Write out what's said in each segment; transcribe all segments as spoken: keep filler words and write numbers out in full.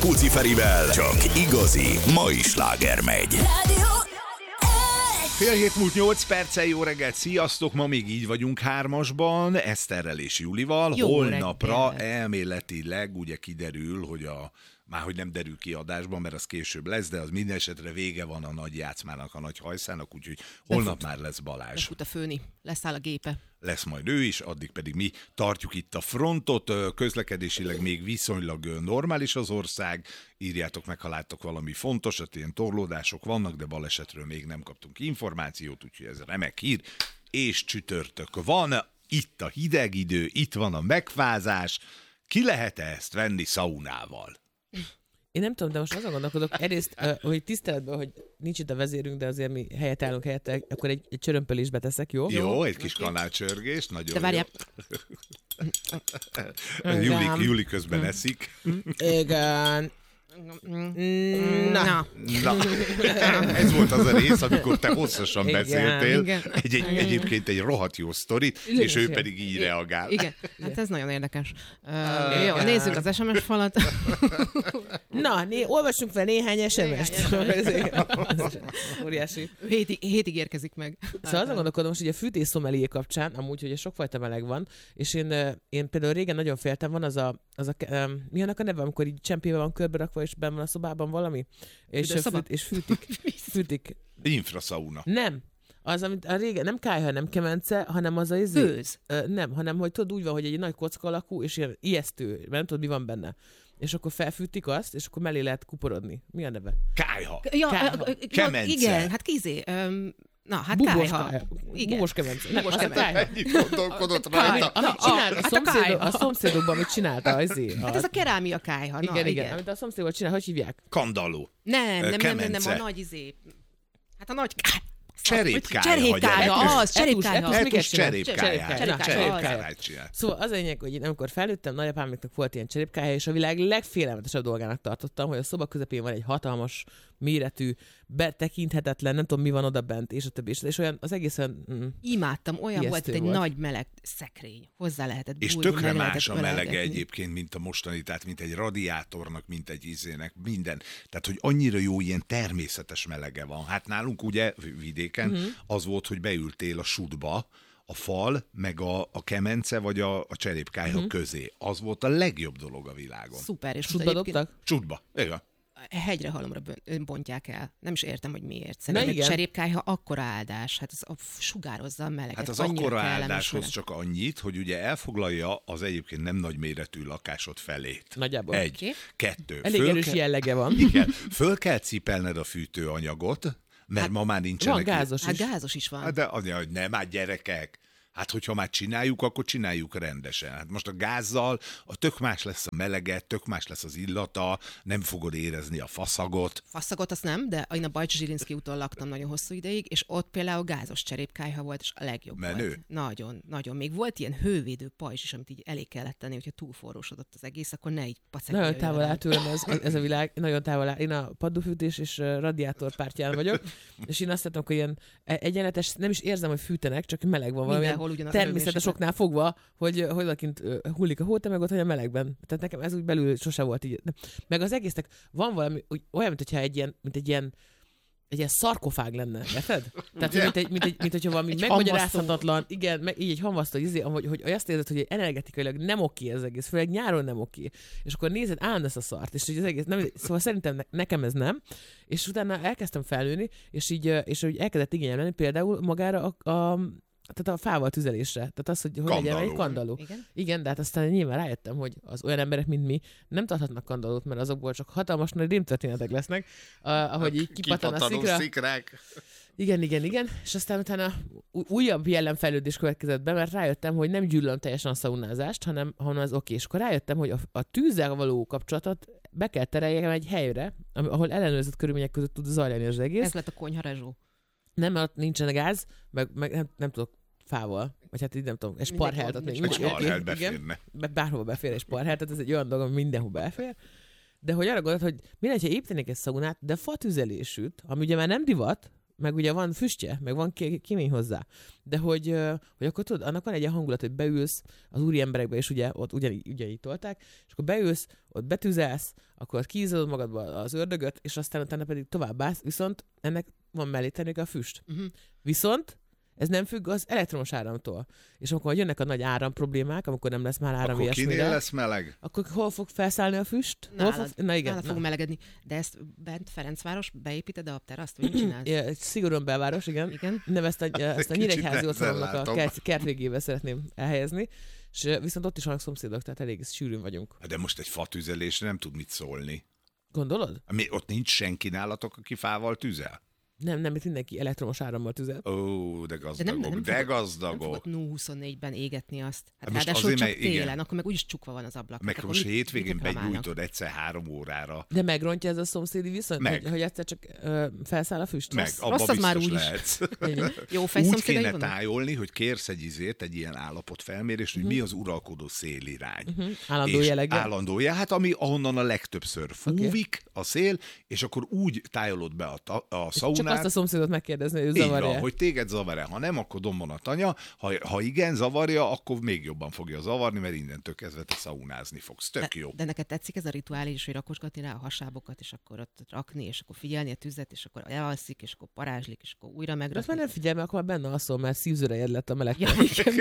Puci Ferivel csak igazi mai sláger megy. Fél hét múlt nyolc perccel, jó reggelt, sziasztok! Ma még így vagyunk hármasban, Eszterrel és Julival. Jó Holnapra reggelt. Elméletileg ugye kiderül, hogy a már hogy nem derül ki adásban, mert az később lesz, de az minden esetre vége van a nagy játszmának, a nagy hajszának, úgyhogy holnap Befut. Már lesz Balázs. Befut a főni, leszáll a gépe. Lesz majd ő is, addig pedig mi tartjuk itt a frontot, közlekedésileg még viszonylag normális az ország, írjátok meg, ha láttok valami fontosat, ilyen torlódások vannak, de balesetről még nem kaptunk információt, úgyhogy ez remek hír, és csütörtök van, itt a hideg idő, itt van a megfázás, ki lehet ezt venni szaunával? Én nem tudom, de most azon gondolkodok, egyrészt, uh, hogy tiszteletben, hogy nincs itt a vezérünk, de azért mi helyet állunk helyette, akkor egy, egy csörömpölésbe teszek, jó? Jó, egy kis kanálcsörgés, nagyon de várjál. jó. Júli, Júli közben eszik. Igen. Na. Na. Ez volt az a rész, amikor te hosszasan igen, beszéltél. Igen. Egy, egy, egyébként egy rohadt jó sztorit, igen, és ő igen. pedig így reagál. Igen, hát ez nagyon érdekes. Uh, jó, nézzük az es em es falat. Na, né, olvassunk fel néhány es em est. Óriási. Hétig, hétig érkezik meg. Szóval azon gondolkodom most, hogy a fűtészszomelié kapcsán, amúgy, hogy sokfajta meleg van, és én, én például régen nagyon féltem, van az a, az a um, mi annak a neve, amikor így csempébe van körbe rakva, és benn van a szobában valami, és, fűt, és fűtik. fűtik. Infraszauna. Nem. Az, amit a régen, nem kályha, nem kemence, hanem az a izé. Főz. Uh, nem, hanem, hogy tudod, úgy van, hogy egy nagy kocka alakú, és ilyen ijesztő, mert nem tudod, mi van benne. És akkor felfűtik azt, és akkor mellé lehet kuporodni. Mi a neve? Kályha. Ja, kályha. Kemence. Igen, hát kizé. Um, na, hát Bubos kályha. kályha. Igen. Bubos kemence. Bubos kemence. Ennyit gondolkodott rajta. Amit csinált a, szomszédok, a szomszédokban, amit csinálta izé. Hát ez a kerámia kályha. Igen, na, igen, igen. amit a szomszédokban csinál, hogy hívják? Kandalló. Nem, nem, nem, nem, nem, a nagy izé. Hát a nagy kályha. Cserépkályha. Cserépkályha, az, cserépkályha. Etus cserépkályha. Szóval az a lényeg, hogy én amikor felnőttem, nagyapámnak volt ilyen cserépkályha, és a világ legfélelmetesebb dolgának tartottam, hogy a szoba közepén van egy hatalmas méretű, betekinthetetlen, nem tudom mi van oda bent, és a többi. És olyan az egészen mm, imádtam, olyan volt, egy volt. Nagy meleg szekrény. Hozzá lehetett és bújni, tökre más a melege ölelgetni. egyébként, mint a mostani, tehát mint egy radiátornak, mint egy izének, minden. Tehát, hogy annyira jó ilyen természetes melege van. Hát nálunk ugye vidéken uh-huh. az volt, hogy beültél a sudba, a fal, meg a, a kemence, vagy a, a cserépkályha uh-huh. közé. Az volt a legjobb dolog a világon. Szuper. És sudba dobtak? Sudba, igen. Hegyre halomra bontják el. Nem is értem, hogy miért. Szerintem egy cserépkályha akkora áldás. Hát az sugározza a meleget. Hát az akkora áldáshoz csak annyit, hogy ugye elfoglalja az egyébként nem nagyméretű lakásod felét. Nagyjából. Egy. Okay. Kettő. Elég föl erős ke- jellege van. Igen. Föl kell cipelned a fűtőanyagot, mert hát, ma már nincsenek. Van gázos is. Hát gázos is van. Hát de anya, hogy nem, hát gyerekek. Hát, hogyha már csináljuk, akkor csináljuk rendesen. Hát most a gázzal a tök más lesz a melege, tök más lesz az illata, nem fogod érezni a faszagot. Faszagot azt nem, de én a Bajcs Zsilinszky úton laktam nagyon hosszú ideig, és ott például gázos cserépkályha volt, és a legjobb Menő. volt. Nagyon, nagyon. Még volt ilyen hővédő pajzs is, amit így elé kellett tenni, hogyha túlforrósodott az egész, akkor ne így pacekja. Nagyon távol áll tőlem ez, ez a világ, nagyon távol áll. Én a padlófűtés és radiátor pártján vagyok, és én azt látom, hogy ilyen egyenletes, nem is érzem, hogy fűtenek, csak meleg van valami. Természetes oknál fogva, hogy hogy lakint hullik a hó, te meg ott vagy a melegben. Tehát nekem ez úgy belül sose volt így. Meg az egésznek van valami, olyan, mint hogyha egy ilyen, mint egy ilyen, egy ilyen szarkofág lenne, érted? Tehát, yeah. mint, egy, mint, egy, mint hogyha valami egy megmagyarázhatatlan, igen, meg, így egy hamvasztó, izé, hogy, hogy azt érzed, hogy energetikailag nem oké ez egész, főleg nyáron nem oké. És akkor nézed, állandóan ezt a szart, és hogy az egész, nem, szóval szerintem ne, nekem ez nem. És utána elkezdtem felnőni, és így, és úgy elkezdett igényem lenni például magára a, a tehát a fával tüzelésre. Tehát az, hogy hogy legyen egy kandalló. Igen? Igen, de hát aztán nyilván rájöttem, hogy az olyan emberek, mint mi, nem tarthatnak kandallót, mert azokból csak hatalmas nagy rémtörténetek lesznek, uh, ahogy így kipattan a szikra. Szikrák. Igen, igen, igen. És aztán utána újabb jellemfejlődés következett be, mert rájöttem, hogy nem gyűlölöm teljesen a szaunázást, hanem, hanem az oké. És akkor rájöttem, hogy a, a tűzzel való kapcsolatot be kell tereljem egy helyre, ahol ellenőrzött körülmények között tud zajlani az egész. Ez lett a konyha rezsó. Nem, mert ott nincsen gáz, meg, meg nem, nem tudok fával, vagy hát így nem tudom, egy sparhelt, még egy sparhelt beférne. Bárhova befér egy sparhelt, tehát ez egy olyan dolog, ami mindenhol befér. De hogy arra gondolt, hogy minden, ha építenék egy szaunát, de fatüzelésűt, ami ugye már nem divat, meg ugye van füstje, meg van kémény hozzá, de hogy, hogy akkor tudod, annak van egy ilyen hangulat, hogy beülsz az úri emberekbe, és ugye ott ugyanígy, ugyanígy tolták, és akkor beülsz, ott betűzelsz, akkor ott kiízadod magadba az ördögöt, és aztán utána pedig továbbállsz, viszont ennek van mellé tenni a füst. Uh-huh. Viszont ez nem függ az elektromos áramtól. És amikor jönnek a nagy áram problémák, amikor nem lesz már áram akkor ilyesmire, kinél lesz meleg? Akkor hol fog felszállni a füst? Nálad, hol fog... Na igen. Nálad na. fog melegedni. De ezt bent Ferencváros beépíted a teraszt, vagy mit csinálsz? Ja, szigorúan belváros, igen. igen. Nem ezt a, ezt a Nyíregyházi otthonomnak a kert, kert végébe szeretném elhelyezni. És viszont ott is vannak szomszédok, tehát elég sűrűn vagyunk. De most egy fatüzelésre nem tud mit szólni. Gondolod? Mi, ott nincs senki nálatok, aki fával tüzel? Nem, nem, itt mindenki elektromos árammal tüzel. Ó, de gazdagok, de, nem, nem de fogod, gazdagok. Nem fogod nulla huszonnégyben égetni azt. Hát most ráadásul csak meg, télen, igen. akkor meg úgyis csukva van az ablak. Meg most hétvégén begyújtod egyszer három órára. De megrontja ez a szomszédi viszont? Meg. Hogy, hogy egyszer csak ö, felszáll a füst? Meg, rossz, abba rossz az már úgy lehetsz. Jó úgy kéne tájolni, hogy kérsz egy izért, egy ilyen állapotfelmérést, hogy uh-huh. mi az uralkodó szélirány. Uh-huh. Állandó jelleggel. Állandó jel, hát ami ahonnan a legtöbbször fúvik okay. a szél, és akkor úgy tájolod be a, ta, a szaunát. Csak azt a szomszédot megkérdezni, hogy zavarja. Van, hogy téged zavar-e. Ha nem, akkor dombon a tanya. Ha, ha igen, zavarja, akkor még jobban fogja zavarni, mert innentől kezdve te szaunázni fogsz. Tök de, jó. De neked tetszik ez a rituális, hogy rakosgatni rá a hasábokat, és akkor ott rakni, és akkor figyelni a tüzet, és akkor elalszik, és akkor parázslik, és akkor újra megrakni. Azt már nem figyelj, mert akkor már benne alszol, mert szívzörejed lett a meleg. Ja,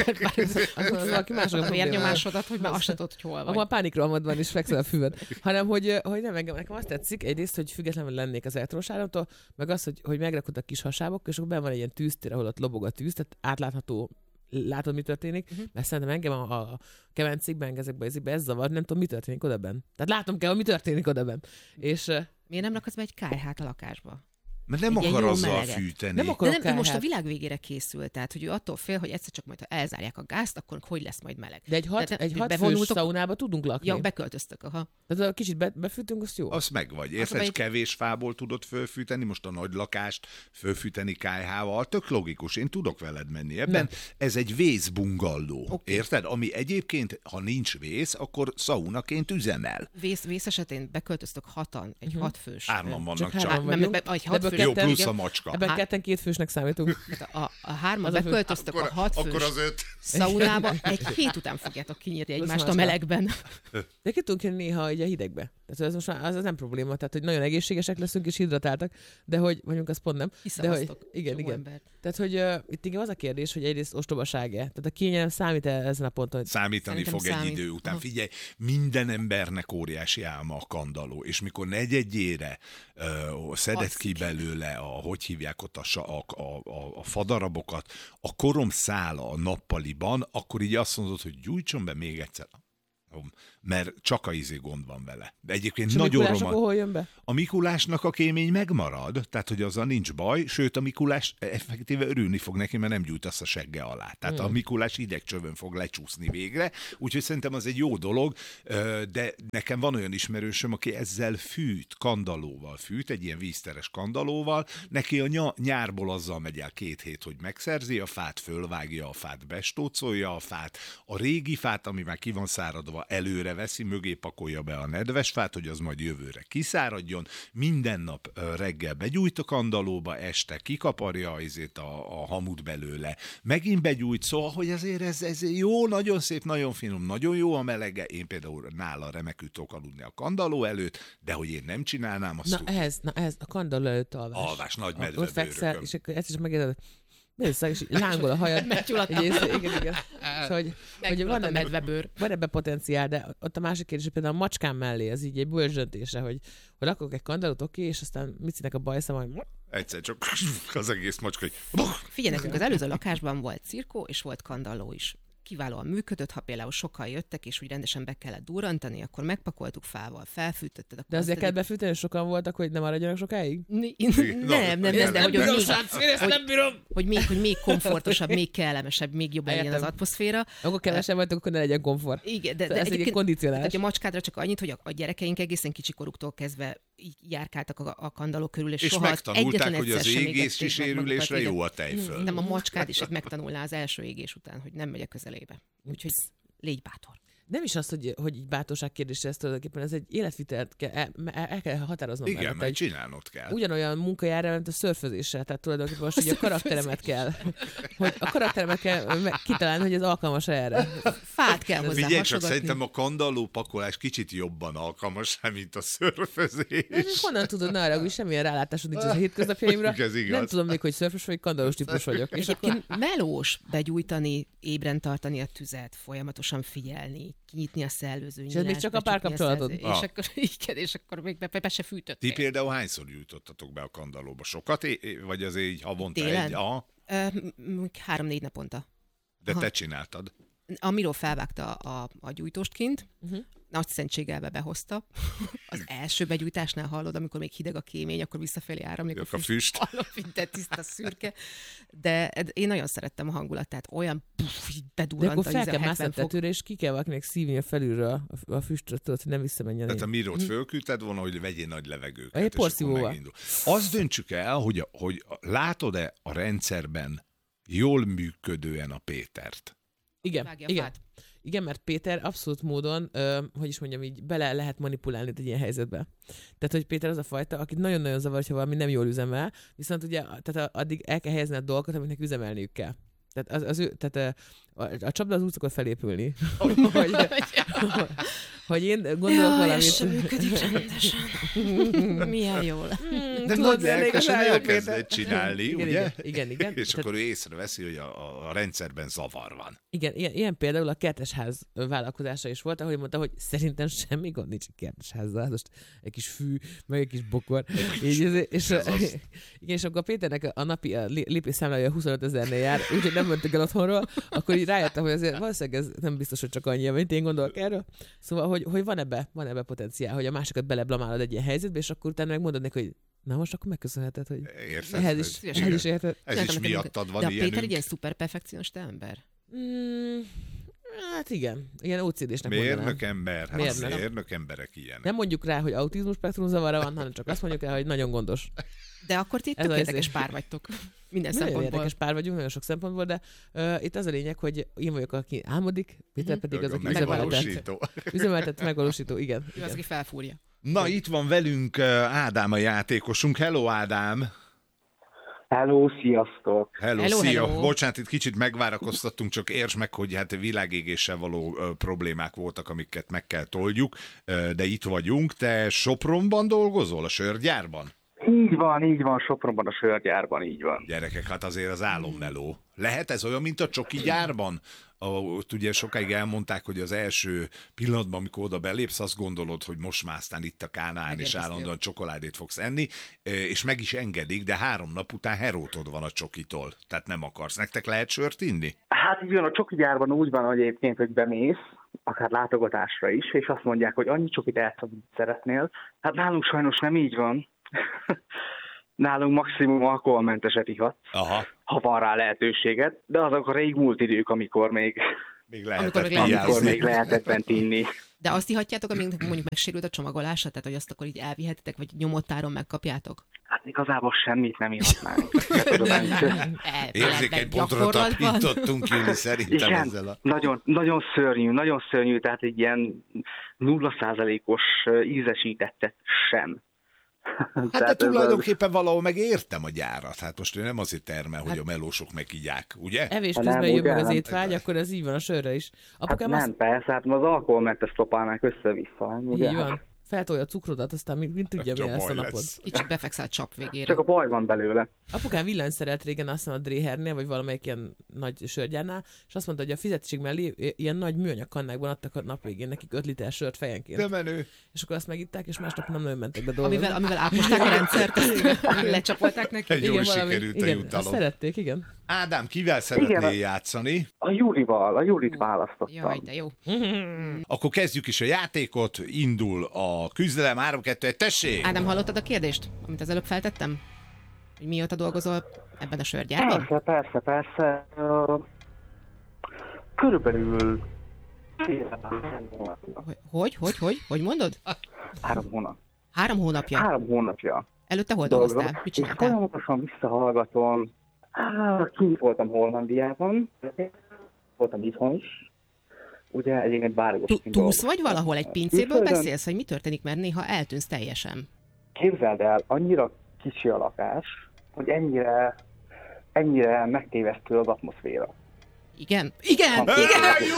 a vérnyomásodat, hogy már azt se tudod, hogy hol vagy. Akkor a pánikrohamod van, és fekszel a füved. Hanem, hogy, hogy nem, engem, nekem azt tetszik, egyrészt, hogy függetlenül lennék az elektromos áramtól, meg az, hogy, hogy megrakod a kis hasábok, és akkor benn van egy ilyen tűztér, ahol ott lobog a tűz, tehát átlátható, látod, mi történik, uh-huh. mert szerintem engem a, a kemencékben, ezekben, ezekben ez zavar, nem tudom, mi történik odaben. Tehát látom kell, hogy mi történik odaben. És, miért nem raksz be egy kályhát a lakásba? Mert nem egy akar azzal fűteni. Nem akar nem, most a világ végére készült, tehát hogy ő attól fél, hogy egyszer csak majd ha elzárják a gázt, akkor hogy lesz majd meleg. De egy hat, egy hat fős szaunába tudunk lakni. Ja, beköltöztök, aha. Tehát kicsit be, befűtünk, azt jó. Azt megvagy. Érted, egy... kevés fából tudod fölfűteni, most a nagy lakást fölfűteni kályhával, tök logikus, én tudok veled menni ebben. Nem. Ez egy vészbungalló, okay. Érted? Ami egyébként, ha nincs vész, akkor szaunaként üzemel. Vész, vész esetén beköltöztök hatan, egy uh-huh. hatfős. Hárman vannak csak. csak. Nem, be, egy hatfős. Jó, plusz a macska. Ebben Há... ketten két fősnek számítunk. A, a hárman beköltöztök a hatfős akkor az öt. szaunába, egy hét után fogjátok kinyírni egymást a melegben. De ki tudunk jönni néha így a hidegbe. Tehát ez most már az, az nem probléma, tehát hogy nagyon egészségesek leszünk és hidratáltak, de hogy mondjuk az pont nem. De hogy, igen, igen. Embert. Tehát hogy uh, itt igen az a kérdés, hogy egyrészt ostobaság-e. Tehát a kényelem számít-e ezen a ponton? Hogy... Számítani Szerintem fog számít. Egy idő után. Figyelj, minden embernek óriási álma a kandalló, és mikor negyedjére uh, szedett ki belőle a, hogy hívják ott a, a, a, a fadarabokat, a korom szála a nappaliban, akkor így azt mondod, hogy gyújtson be még egyszer. Mert csak a izé gond van vele. De egyébként és nagyon romantikus. Hol jön be? A Mikulásnak a kémény megmarad, tehát hogy azzal nincs baj, sőt a Mikulás effektíve örülni fog neki, mert nem gyújtasz a segge alá. Tehát hmm. a Mikulás idegcsövön fog lecsúszni végre, úgyhogy szerintem az egy jó dolog, de nekem van olyan ismerősöm, aki ezzel fűt, kandallóval fűt, egy ilyen vízteres kandallóval, neki a nyárból azzal megy el két hét, hogy megszerzi, a fát fölvágja, a fát bestócolja, a fát, a régi fát, ami már ki van száradva, előre veszi, mögé pakolja be a nedves fát, hogy az majd jövőre kiszáradjon. Minden nap reggel begyújt a kandallóba, este kikaparja azért a, a hamut belőle. Megint begyújt, szóval, hogy azért ez, ez jó, nagyon szép, nagyon finom, nagyon jó a melege. Én például nála remekül tudok aludni a kandalló előtt, de hogy én nem csinálnám, azt Na tud. ez, na ez, a kandalló előtt alvás. Alvás, nagy medve ott fekszel, és akkor ezt is megérdezed. Nézzük, és lángol a hajad. Meggyulladtam. Igen, igen. Szóval, hogy, hogy van, a medvebőr. Van ebben potenciál, de ott a másik kérdés, hogy például a macskám mellé, ez így egy bölcs döntése, hogy, hogy rakok egy kandallót, oké, és aztán mit színek a bajszám, hogy... Egyszer csak az egész macska, hogy... Figyelj, nekünk az előző lakásban volt cirkó, és volt kandalló is. Kiválóan működött, ha például sokan jöttek, és úgy rendesen be kellett durrantani, akkor megpakoltuk fával, felfűtötted. De azért kell befűteni, és sokan voltak, hogy nem maradjanak sokáig? Nem, nem, nem, de hogy, bírom, srác, hogy, nem bírom. Hogy, még, hogy még komfortosabb, még kellemesebb, még jobb legyen az atmoszféra. Akkor kevesebb vagytok, akkor ne legyen komfort. Igen, de, de ez egy kondicionálás. A macskádra csak annyit, hogy a, a gyerekeink egészen kicsikoruktól kezdve így járkáltak a, a kandalló körül, és, és soha megtanulták, hogy az égés kísérülésre jó a tejföl. Nem, a macskád is megtanulná az első égés után, hogy nem megy a közelébe. Úgyhogy légy bátor. Nem is az, hogy, hogy így bátorság kérdése, ez tulajdonképpen ez egy életvitelt kell, el, el kell határoznom. Igen, mert, meg csinálnod kell. Ugyanolyan munkajára, mint a szörfözéssel, tehát tulajdonképpen most, hogy a karakteremet kell, hogy a karakteremet kell kitalálni, hogy ez alkalmas erre. Fát kell hozzá Figyelj csak, hasogatni. szerintem a kandalló pakolás kicsit jobban alkalmas, mint a szörfözés. Nem, honnan tudod, ne arra, hogy semmilyen rálátásod nincs a hétköznapjaimra. Nem tudom még, hogy szörfös vagy kandallós típus vagyok. És akkor melós begyújtani, ébren tartani a tüzet, folyamatosan figyelni, kinyitni a szellőző nyilást. És ez még csak a párkapcsolatod. És, ah. akkor, igen, és akkor még be, be se fűtöttél. Ti például hányszor gyújtottatok be a kandallóba? Sokat? É- vagy azért így havonta Télen? egy? Aha. Három-négy naponta. De Aha. te csináltad. A Miró felvágta a, a gyújtóst kint, uh-huh. nagy szentségelbe behozta. Az első begyújtásnál hallod, amikor még hideg a kémény, akkor visszafelé áramlik a a füst. füst. Hallom, de tiszta szürke. De én nagyon szerettem a hangulatát. Olyan puff, így bedurrant. De akkor fel kell mászni a tetőre, és ki kell valakinek szívni a felülről a, a füstöt, tudod, hogy nem visszamenjen. Tehát a Mirót fölküldted volna, hogy vegyél nagy levegőket. Egy porszívóval. Azt döntsük el, hogy, hogy látod-e a rendszerben jól működően a Pétert? Igen, igen. Igen, mert Péter abszolút módon, ö, hogy is mondjam, így bele lehet manipulálni egy ilyen helyzetbe. Tehát, hogy Péter az a fajta, akit nagyon-nagyon zavar, hogyha valami nem jól üzemel, viszont ugye tehát addig el kell helyezni a dolgokat, amiknek üzemelniük kell. Tehát, az, az ő, tehát a, a, a csapda az úgy szokott felépülni. hogy, hogy, hogy én gondolok Jaj, valamit. ez sem működik rendesen. Milyen jól. De nagy lelkesen elkezdett csinálni, igen, ugye? Igen, igen. igen. És Tehát, akkor ő észreveszi, hogy a, a, a rendszerben zavar van. Igen, ilyen, ilyen például a kertesház vállalkozása is volt, ahogy mondta, hogy szerintem semmi gond nincs a kertesházzal. Most egy kis fű, meg egy kis bokor. Így, és, és, igen, és akkor a Péternek a napi a lépésszámlája huszonöt ezernél jár, úgyhogy nem mentek el otthonról, akkor így rájöttem, hogy azért valószínűleg ez nem biztos, hogy csak annyi, mint én gondolok erről. Szóval, hogy, hogy van ebbe, van ebbe potenciál, hogy a másikat beleblamálod egy ilyen helyzetbe, és akkor utána megmondod neki, hogy na most akkor megköszönheted, hogy Érted, ehhez is, hogy, ehhez is érted. Ez is miattad van de a ilyenünk. Péter egy ilyen szuper perfekcionista ember? Mm, hát igen, ilyen ó cé dé-snek mondanám. Mérnök ember, hát Mérnök. mérnök emberek ilyenek. Nem mondjuk rá, hogy autizmus spektrum zavara van, hanem csak azt mondjuk rá, hogy nagyon gondos. De akkor ti tök érdekes pár vagytok. Minden nagyon szempontból. Érdekes pár vagyunk, nagyon sok szempontból, de uh, itt az a lényeg, hogy én vagyok, aki álmodik, Péter pedig az, aki üzemeltet. Üzemeltet, megvalósító, igen. Ő az, aki felfúrja. Na, itt van velünk Ádám a játékosunk. Hello, Ádám! Hello, sziasztok! Hello, hello szia! Hello. Bocsánat, itt kicsit megvárakoztattunk, csak értsd meg, hogy hát világégéssel való ö, problémák voltak, amiket meg kell toldjuk, ö, de itt vagyunk. Te Sopronban dolgozol, a sörgyárban? Így van, így van, Sopronban, a sörgyárban, így van. Gyerekek, hát azért az álommeló. Lehet ez olyan, mint a csoki gyárban? Ahol ugye sokáig elmondták, hogy az első pillanatban, amikor oda belépsz, azt gondolod, hogy most már aztán itt a Kánaán, és állandóan csokoládét fogsz enni, és meg is engedik, de három nap után herótod van a csokitól. Tehát nem akarsz. Nektek lehet sört inni? Hát így van, a csoki gyárban úgy van egyébként, hogy bemész, akár látogatásra is, és azt mondják, hogy annyi csokit elsz, amit szeretnél. Hát nálunk sajnos nem így van. Nálunk maximum alkoholmenteset ihatsz, Aha. ha van rá lehetőséged, de azok a rég múlt idők, amikor még, még lehetett, amikor még, amikor még lehetett bent inni. De azt ihatjátok, amíg mondjuk megsérült a csomagolása, tehát hogy azt akkor így elvihetitek, vagy nyomottáron megkapjátok? Hát igazából semmit nem ihatnánk. Érzékeny pontra tapintottunk, Júli, szerintem igen, ezzel a... nagyon, nagyon szörnyű, nagyon szörnyű, tehát egy ilyen nulla százalékos ízesítettet sem. Hát de tulajdonképpen valahol meg értem a gyárat. Hát most ő nem azért termel, hát, hogy a melósok megígyák, ugye? Evés közben jön meg az étvágy, akkor ez így van a sörre is. Apukám hát nem, azt... persze, hát az alkoholmentes szopálnák össze-vissza. Ugye? Így van. Feltolja a cukrodat, aztán mind, mind tudja, mi ezt a napot. Így csak befekszel a csap végére. Csak a baj van belőle. Apukám villany szeret régen azt mondja a Dréhernél, vagy valamelyik ilyen nagy sörgyárnál, és azt mondta, hogy a fizetésig mellé ilyen nagy műanyag kannákban adtak a nap végén nekik öt liter sört fejenként. De menő. És akkor azt megitták, és másnap nem nagyon mentek be dolgozni. Amivel, amivel átmosták a rendszert, lecsapolták neki. Egy jól sikerült a jutalom. Szerették, igen. Ádám, kivel szeretnél igen, játszani? A Júlival, a Júlit választottam. Jaj, de jó. Akkor kezdjük is a játékot, indul a küzdelem, három kettő egy, tessék! Ádám, hallottad a kérdést, amit az előbb feltettem? Hogy mióta dolgozol ebben a sörgyárban? Persze, persze, persze. Körülbelül... Hogy, hogy, hogy, hogy mondod? Három hónap. Három hónapja? Három hónapja. Előtte hol dolgoztál? Mit csináltál? És folyamatosan visszahallgatom. Á, kint voltam Hollandiában, voltam itthon is, ugye egyébként bárgosként Túlsz vagy valahol egy pincéből beszélsz, hogy mi történik, mert néha eltűnsz teljesen. Képzeld el, annyira kicsi a lakás, hogy ennyire, ennyire megtévesztő az atmoszféra. Igen? Igen! Ha,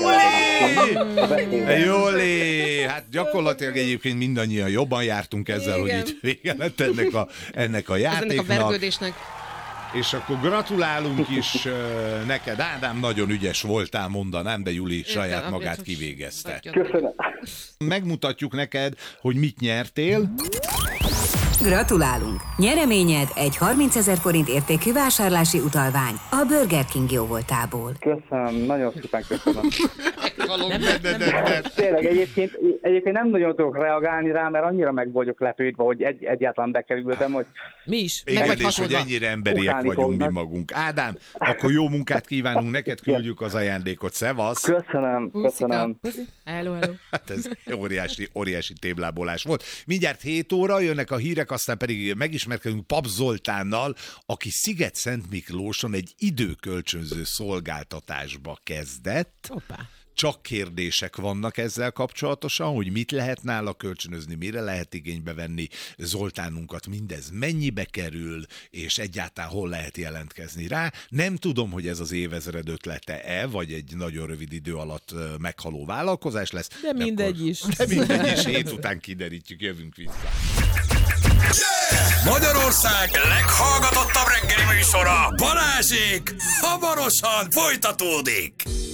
Igen! Joli! Joli! Hát gyakorlatilag egyébként mindannyian jobban jártunk ezzel, igen, hogy itt vége lett ennek a, ennek a játéknak. Ennek a vergődésnek. És akkor gratulálunk is uh, neked, Ádám, nagyon ügyes voltál, mondanám, de Juli saját Értem, magát kivégezte. Köszönöm. Megmutatjuk neked, hogy mit nyertél. Gratulálunk! Nyereményed egy harmincezer forint értékű vásárlási utalvány a Burger King jóvoltából. Köszönöm, nagyon szépen köszönöm. Nem, nem, nem, nem, nem. Tényleg egyébként, egyébként nem nagyon tudok reagálni rá, mert annyira meg vagyok lepődve, hogy egy, egyáltalán bekerültem, hogy... Mi is. Igen, meg és hogy ennyire emberiek vagyunk mi magunk. Ádám, akkor jó munkát kívánunk, neked küldjük az ajándékot. Szevasz! Köszönöm, köszönöm. Hello, hello. Hát ez óriási, óriási téblábolás volt. Mindjárt hét óra jönnek a hírek, aztán pedig megismerkedünk Pap Zoltánnal, aki Sziget-Szent Miklóson egy időkölcsönző szolgáltatásba kezdett. Hoppá. Csak kérdések vannak ezzel kapcsolatosan, hogy mit lehet nála kölcsönözni, mire lehet igénybe venni Zoltánunkat, mindez mennyibe kerül, és egyáltalán hol lehet jelentkezni rá. Nem tudom, hogy ez az évezred ötlete-e, vagy egy nagyon rövid idő alatt meghaló vállalkozás lesz. De, de mindegy akkor, is. De mindegy is, hét után kiderítjük, jövünk vissza. Yeah! Magyarország leghallgatottabb reggeli műsora, Balázsék, hamarosan folytatódik!